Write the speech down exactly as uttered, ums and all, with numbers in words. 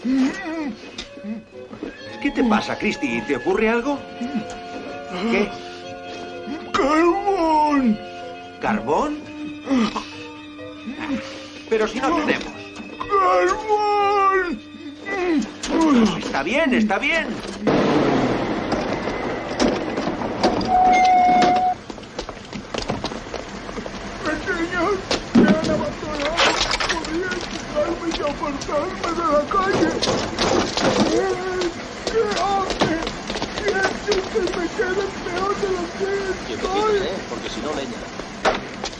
¿Qué te pasa, Christy? ¿Te ocurre algo? ¿Qué? ¡Carbón! ¿Carbón? Pero si no tenemos. ¡Carbón! Está bien, está bien. Pequeños, me han abandonado. Podría quitarme y apartarme de la calle. ¡Qué hambre! Siento que me quede peor de lo que Que estoy. me quite, ¿eh? Porque si no, leña.